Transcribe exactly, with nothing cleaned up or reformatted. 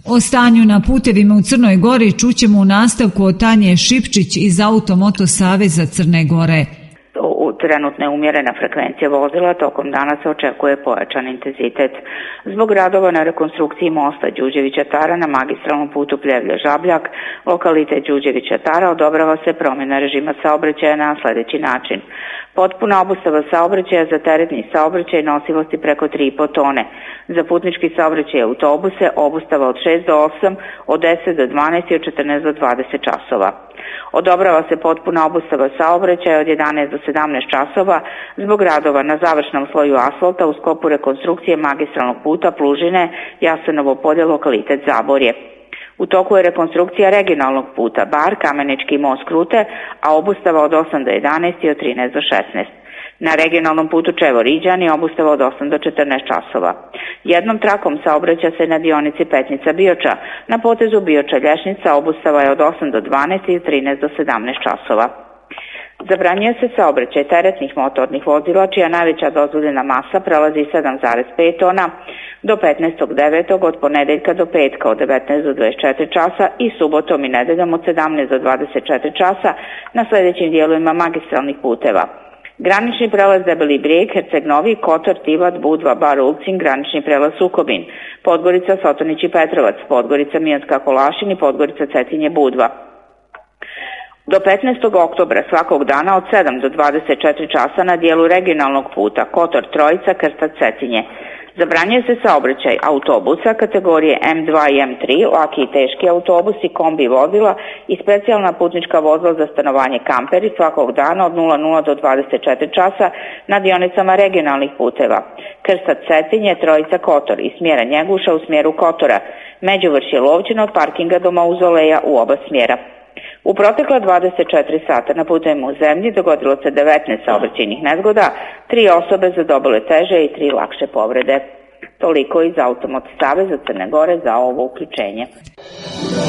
O stanju na putevima u Crnoj Gori čućemo u nastavku od Tanje Šipčić iz Automoto Saveza Crne Gore. Trenutno je umjerena frekvencija vozila, tokom dana se očekuje pojačan intenzitet. Zbog radova na rekonstrukciji mosta Đuđevića Tara na magistralnom putu Pljevlja-Žabljak, lokalitet Đuđevića Tara, odobrava se promjena režima saobraćaja na sljedeći način. Potpuna obustava saobraćaja za teretni saobraćaj nosivosti preko tri i po tone. Za putnički saobraćaj autobuse obustava od šest do osam, od deset do dvanaest i od četrnaest do dvadeset časova. Odobrava se potpuna obustava saobraćaja od jedanaest do sedamnaest časova zbog radova na završnom sloju asfalta u sklopu rekonstrukcije magistralnog puta Plužine, Jasenovo polje, lokalitet Zaborje. U toku je rekonstrukcija regionalnog puta Bar, Kamenički most Krute, a obustava od osam do jedanaest i od trinaest do šesnaest. Na regionalnom putu Čevo-Riđani obustava od osam do četrnaest časova. Jednom trakom saobraća se na dionici Petnica-Bioča. Na potezu Bioča-Lješnica obustava je od osam do dvanaest i od trinaest do sedamnaest časova. Zabranjuje se saobraćaj teretnih motornih vozila čija najveća dozvoljena masa prelazi sedam zarez pet tona do petnaestog devetog od ponedeljka do petka od devetnaest do dvadeset četiri časa i subotom i nedeljom od sedamnaest do dvadeset četiri časa na sljedećim dijelovima magistralnih puteva. Granični prelaz Debeli Brijeg, Herceg Novi, Kotor, Tivat, Budva, Bar Ulcin, granični prelaz Sukobin, Podgorica, Sotonić i Petrovac, Podgorica, Mijanska Kolašin i Podgorica, Cetinje, Budva. Do petnaestog oktobra svakog dana od sedam do dvadeset četiri časa na dijelu regionalnog puta Kotor, Trojica, Krstac, Cetinje. Zabranjuje se saobraćaj autobusa kategorije M dva i M tri, laki i teški autobusi, kombi vozila i specijalna putnička vozila za stanovanje kamperi svakog dana od nula nula do dvadeset četiri časa na dionicama regionalnih puteva. Krstac, Cetinje, Trojica, Kotor i smjera Njeguša u smjeru Kotora, Međuvršje Lovćino od parkinga do Mauzoleja u oba smjera. U protekla dvadeset četiri sata na putevima u zemlji dogodilo se devetnaest saobraćajnih nezgoda, tri osobe zadobile teže i tri lakše povrede. Toliko iz Automoto Saveza Crne Gore za ovo uključenje.